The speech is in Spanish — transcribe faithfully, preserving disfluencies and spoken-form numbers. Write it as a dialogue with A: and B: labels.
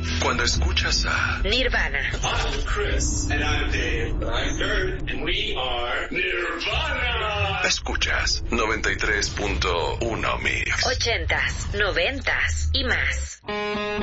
A: Cuando escuchas a
B: Nirvana.
C: I'm Chris. And I'm Dave. I'm Kurt. And we are Nirvana.
A: Escuchas noventa y tres punto uno Mix.
B: Ochentas, noventas y más.